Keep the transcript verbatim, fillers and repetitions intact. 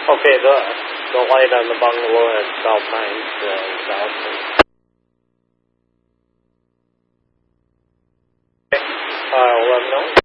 Okay, the, the light on the bungalow at South Pines uh, is out. Okay, uh, let them know.